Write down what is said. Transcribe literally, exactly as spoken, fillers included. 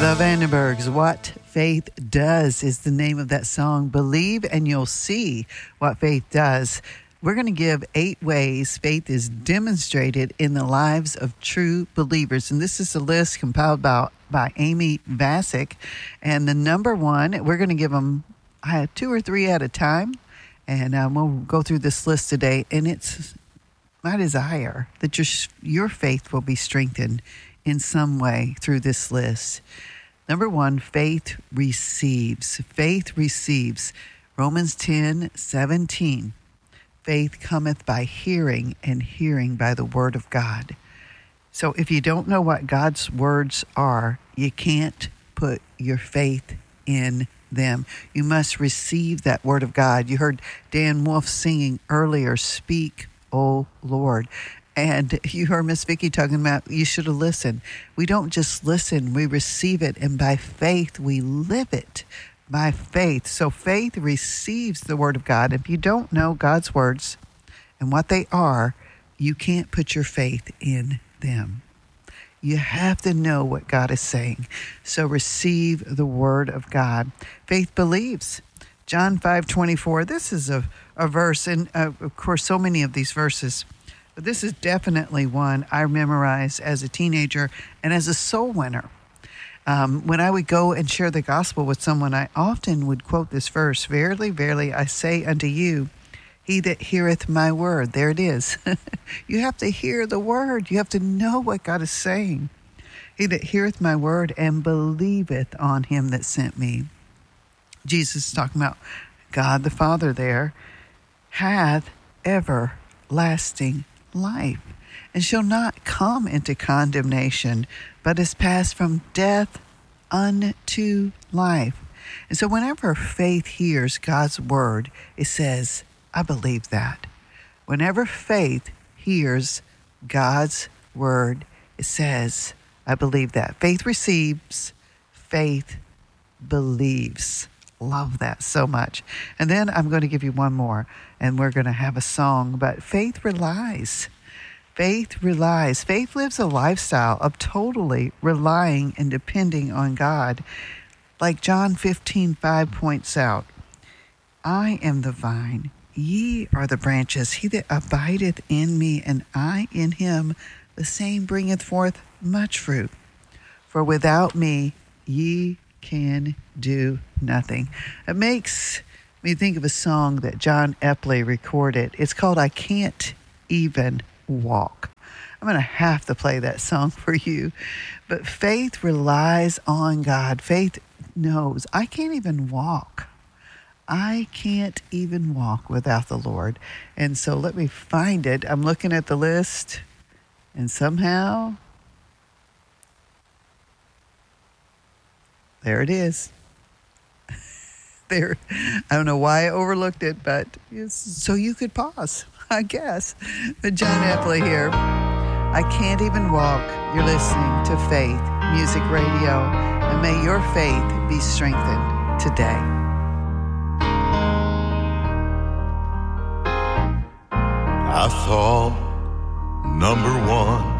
The Vandenbergs, What Faith Does is the name of that song. Believe and you'll see what faith does. We're going to give eight ways faith is demonstrated in the lives of true believers. And this is a list compiled by, by Amy Vasick. And the number one, we're going to give them uh, two or three at a time. And um, we'll go through this list today. And it's my desire that your, your faith will be strengthened in some way through this list. Number one, faith receives. Faith receives. Romans ten seventeen. Faith cometh by hearing, and hearing by the word of God. So if you don't know what God's words are, you can't put your faith in them. You must receive that word of God. You heard Dan Wolf singing earlier, Speak, O Lord. And you heard Miss Vicki talking about you should have listened. We don't just listen, we receive it. And by faith, we live it. By faith. So faith receives the word of God. If you don't know God's words and what they are, you can't put your faith in them. You have to know what God is saying. So receive the word of God. Faith believes. John five twenty-four. This is a, a verse, and uh, of course, so many of these verses. But this is definitely one I memorized as a teenager and as a soul winner. Um, when I would go and share the gospel with someone, I often would quote this verse, Verily, verily, I say unto you, he that heareth my word. There it is. You have to hear the word. You have to know what God is saying. He that heareth my word and believeth on him that sent me. Jesus is talking about God the Father there, hath everlasting life, and shall not come into condemnation, but is passed from death unto life. And so whenever faith hears God's word, it says, I believe that. Whenever faith hears God's word, it says, I believe that. Faith receives, faith believes. Love that so much. And then I'm going to give you one more, and we're going to have a song, but faith relies. Faith relies. Faith lives a lifestyle of totally relying and depending on God. Like John fifteen five points out, I am the vine, ye are the branches. He that abideth in me, and I in him, the same bringeth forth much fruit. For without me, ye can do nothing. It makes me think of a song that John Epley recorded. It's called I Can't Even Walk. I'm going to have to play that song for you. But faith relies on God. Faith knows I can't even walk. I can't even walk without the Lord. And so let me find it. I'm looking at the list, and somehow there it is. There, I don't know why I overlooked it, but it's, so you could pause, I guess. But John Epley here. I can't even walk. You're listening to Faith Music Radio, and may your faith be strengthened today. I thought number one